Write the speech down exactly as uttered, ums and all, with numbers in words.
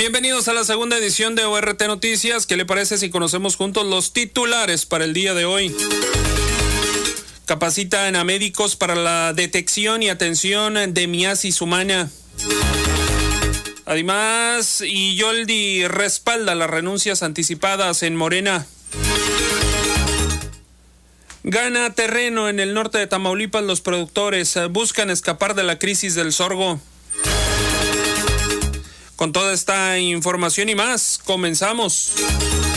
Bienvenidos a la segunda edición de O R T Noticias. ¿Qué le parece si conocemos juntos los titulares para el día de hoy? Capacitan a médicos para la detección y atención de miasis humana. Además, Yoldi respalda las renuncias anticipadas en Morena. Gana terreno en el norte de Tamaulipas. Los productores buscan escapar de la crisis del sorgo. Con toda esta información y más, comenzamos.